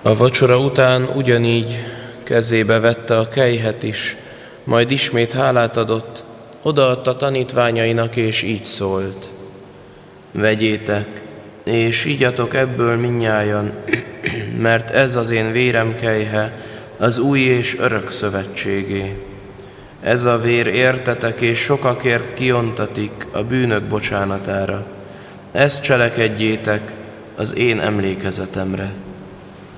A vacsora után ugyanígy kezébe vette a kelyhet is, majd ismét hálát adott, odaadta tanítványainak, és így szólt: vegyétek, és igyatok ebből mindnyájan, mert ez az én vérem kelyhe, az új és örök szövetségé. Ez a vér értetek és sokakért kiontatik a bűnök bocsánatára. Ezt cselekedjétek az én emlékezetemre.